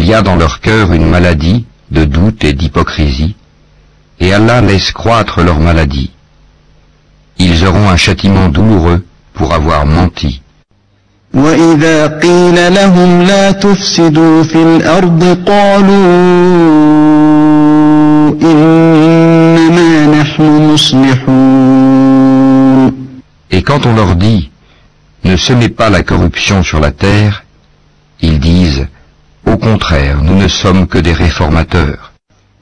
Il y a dans leur cœur une maladie de doute et d'hypocrisie, et Allah laisse croître leur maladie. Ils auront un châtiment douloureux pour avoir menti. وَإِذَا قِيلَ لَهُمْ لَا تُفْسِدُوا فِي الْأَرْضِ قَالُوا إِنَّمَا نَحْنُ مُصْلِحُونَ. Et quand on leur dit « Ne semez pas la corruption sur la terre », ils disent « Au contraire, nous ne sommes que des réformateurs ».